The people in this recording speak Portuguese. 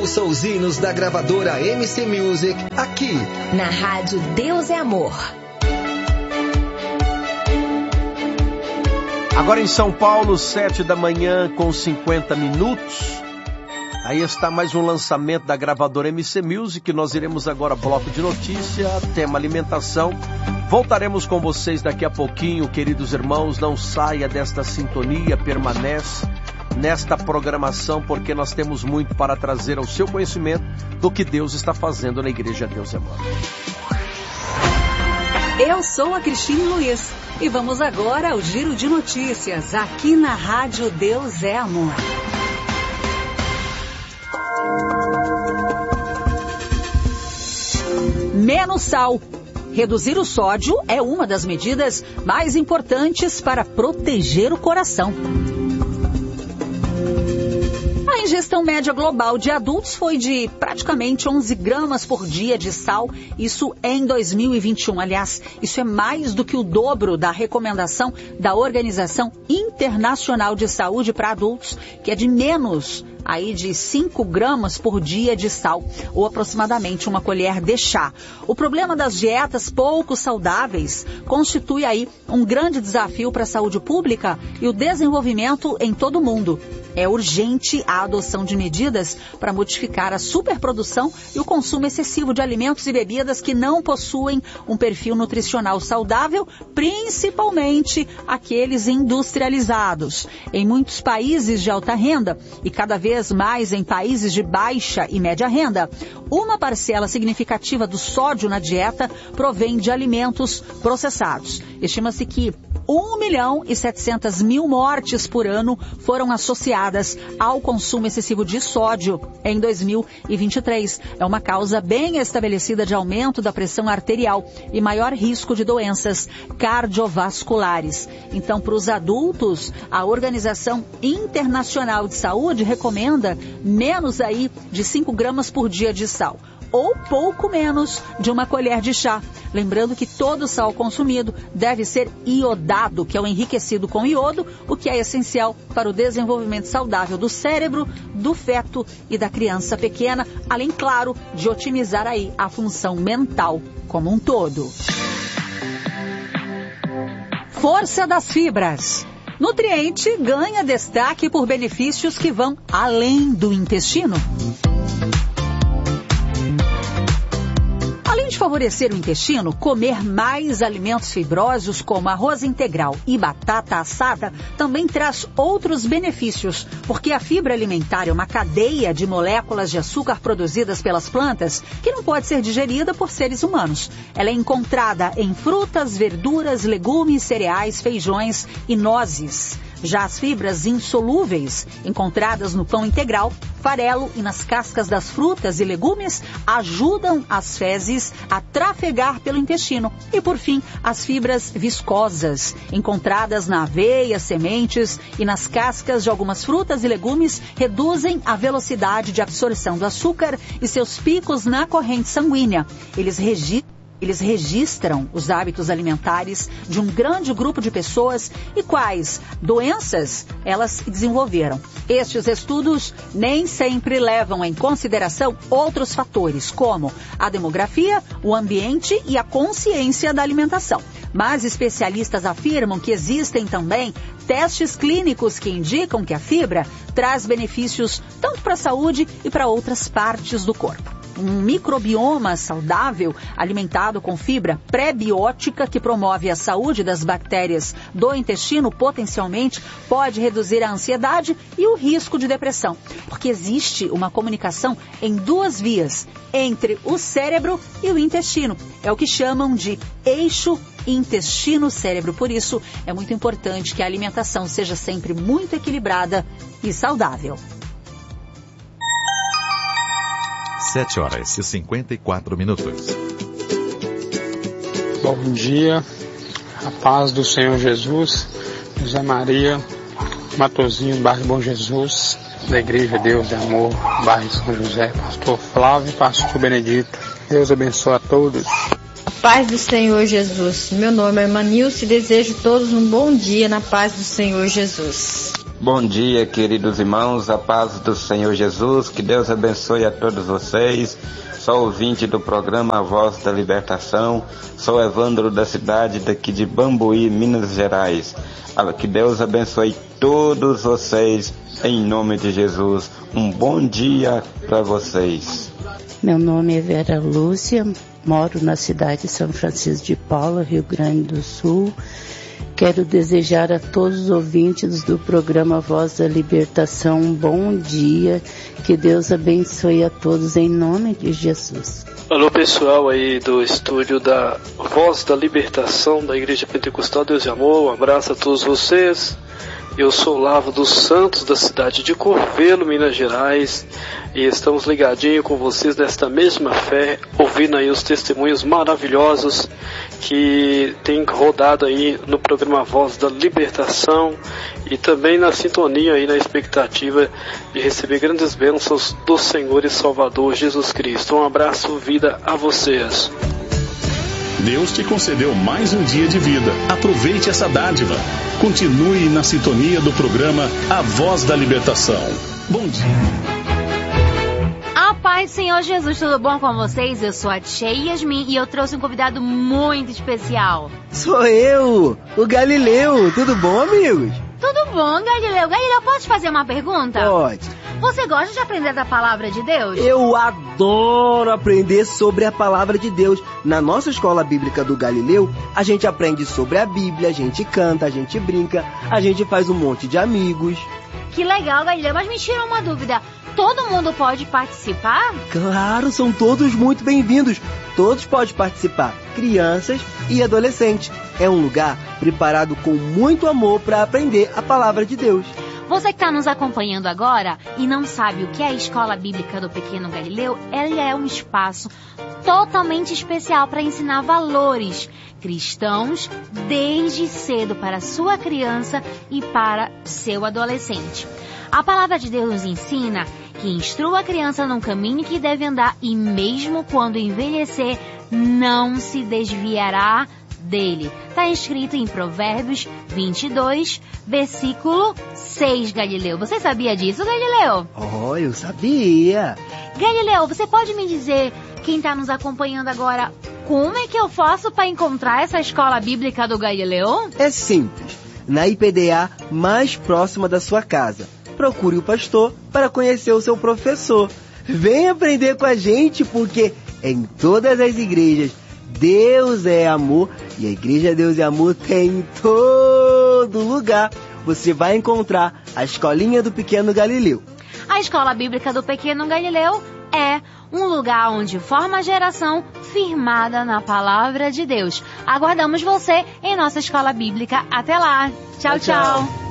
Ouça os hinos da gravadora MC Music aqui na Rádio Deus é Amor. Agora em São Paulo, 7h50. Aí está mais um lançamento da gravadora MC Music. Nós iremos agora bloco de notícia, tema alimentação. Voltaremos com vocês daqui a pouquinho, queridos irmãos. Não saia desta sintonia, permanece nesta programação, porque nós temos muito para trazer ao seu conhecimento do que Deus está fazendo na Igreja Deus é Amor. Eu sou a Cristine Luiz e vamos agora ao Giro de Notícias aqui na Rádio Deus é Amor. Menos sal. Reduzir o sódio é uma das medidas mais importantes para proteger o coração. A ingestão média global de adultos foi de praticamente 11 gramas por dia de sal, isso em 2021. Aliás, isso é mais do que o dobro da recomendação da Organização Internacional de Saúde para adultos, que é de menos aí de 5 gramas por dia de sal, ou aproximadamente uma colher de chá. O problema das dietas pouco saudáveis constitui aí um grande desafio para a saúde pública e o desenvolvimento em todo o mundo. É urgente a adoção de medidas para modificar a superprodução e o consumo excessivo de alimentos e bebidas que não possuem um perfil nutricional saudável, principalmente aqueles industrializados. Em muitos países de alta renda e cada vez mais em países de baixa e média renda, uma parcela significativa do sódio na dieta provém de alimentos processados. Estima-se que 1.700.000 mortes por ano foram associadas ao consumo excessivo de sódio em 2023. É uma causa bem estabelecida de aumento da pressão arterial e maior risco de doenças cardiovasculares. Então, para os adultos, a Organização Internacional de Saúde recomenda menos aí de 5 gramas por dia de sal, ou pouco menos de uma colher de chá. Lembrando que todo sal consumido deve ser iodado, que é o enriquecido com iodo, o que é essencial para o desenvolvimento saudável do cérebro, do feto e da criança pequena, além, claro, de otimizar aí a função mental como um todo. Força das fibras. Nutriente ganha destaque por benefícios que vão além do intestino. Além de favorecer o intestino, comer mais alimentos fibrosos como arroz integral e batata assada também traz outros benefícios, porque a fibra alimentar é uma cadeia de moléculas de açúcar produzidas pelas plantas que não pode ser digerida por seres humanos. Ela é encontrada em frutas, verduras, legumes, cereais, feijões e nozes. Já as fibras insolúveis, encontradas no pão integral, farelo e nas cascas das frutas e legumes, ajudam as fezes a trafegar pelo intestino. E, por fim, as fibras viscosas, encontradas na aveia, sementes e nas cascas de algumas frutas e legumes, reduzem a velocidade de absorção do açúcar e seus picos na corrente sanguínea. Eles registram os hábitos alimentares de um grande grupo de pessoas e quais doenças elas desenvolveram. Estes estudos nem sempre levam em consideração outros fatores, como a demografia, o ambiente e a consciência da alimentação. Mas especialistas afirmam que existem também testes clínicos que indicam que a fibra traz benefícios tanto para a saúde e para outras partes do corpo. Um microbioma saudável, alimentado com fibra pré-biótica que promove a saúde das bactérias do intestino, potencialmente pode reduzir a ansiedade e o risco de depressão, porque existe uma comunicação em 2 vias entre o cérebro e o intestino. É o que chamam de eixo intestino-cérebro. Por isso, é muito importante que a alimentação seja sempre muito equilibrada e saudável. 7h54. Bom dia, a paz do Senhor Jesus, José Maria, Matozinho, bairro Bom Jesus, da Igreja Deus de Amor, bairro São José, pastor Flávio e pastor Benedito. Deus abençoe a todos. A paz do Senhor Jesus, meu nome é Manilce e desejo a todos um bom dia na paz do Senhor Jesus. Bom dia, queridos irmãos, a paz do Senhor Jesus, que Deus abençoe a todos vocês. Sou ouvinte do programa A Voz da Libertação, sou Evandro da cidade daqui de Bambuí, Minas Gerais. Que Deus abençoe todos vocês, em nome de Jesus. Um bom dia para vocês. Meu nome é Vera Lúcia, moro na cidade de São Francisco de Paula, Rio Grande do Sul. Quero desejar a todos os ouvintes do programa Voz da Libertação um bom dia. Que Deus abençoe a todos em nome de Jesus. Alô pessoal aí do estúdio da Voz da Libertação da Igreja Pentecostal Deus e Amor. Um abraço a todos vocês. Eu sou Lavo dos Santos, da cidade de Curvelo, Minas Gerais, e estamos ligadinhos com vocês nesta mesma fé, ouvindo aí os testemunhos maravilhosos que tem rodado aí no programa Voz da Libertação, e também na sintonia aí, na expectativa de receber grandes bênçãos do Senhor e Salvador Jesus Cristo. Um abraço, vida a vocês. Deus te concedeu mais um dia de vida. Aproveite essa dádiva. Continue na sintonia do programa A Voz da Libertação. Bom dia. A paz do Senhor Jesus, tudo bom com vocês? Eu sou a Tia Yasmin e eu trouxe um convidado muito especial. Sou eu, o Galileu. Tudo bom, amigos? Tudo bom, Galileu. Galileu, posso te fazer uma pergunta? Pode. Você gosta de aprender da palavra de Deus? Eu adoro aprender sobre a palavra de Deus. Na nossa escola bíblica do Galileu, a gente aprende sobre a Bíblia, a gente canta, a gente brinca, a gente faz um monte de amigos. Que legal, Galileu, mas me tira uma dúvida. Todo mundo pode participar? Claro, são todos muito bem-vindos. Todos podem participar, crianças e adolescentes. É um lugar preparado com muito amor para aprender a palavra de Deus. Você que está nos acompanhando agora e não sabe o que é a Escola Bíblica do Pequeno Galileu, ela é um espaço totalmente especial para ensinar valores cristãos desde cedo para sua criança e para seu adolescente. A palavra de Deus nos ensina que instrua a criança no caminho que deve andar e mesmo quando envelhecer, não se desviará dele. Está escrito em Provérbios 22, versículo 6, Galileu. Você sabia disso, Galileu? Oh, eu sabia. Galileu, você pode me dizer, quem está nos acompanhando agora, como é que eu faço para encontrar essa escola bíblica do Galileu? É simples. Na IPDA mais próxima da sua casa. Procure o pastor para conhecer o seu professor. Vem aprender com a gente, porque em todas as igrejas Deus é amor e a Igreja Deus é Amor tem em todo lugar. Você vai encontrar a Escolinha do Pequeno Galileu. A Escola Bíblica do Pequeno Galileu é um lugar onde forma a geração firmada na Palavra de Deus. Aguardamos você em nossa Escola Bíblica. Até lá. Tchau, tchau.